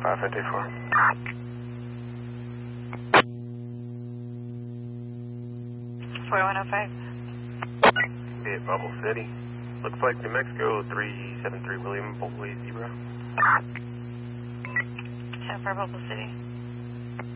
554. Be at Bubble City. Looks like New Mexico 373 William Boy 0. 10 for Bubble City.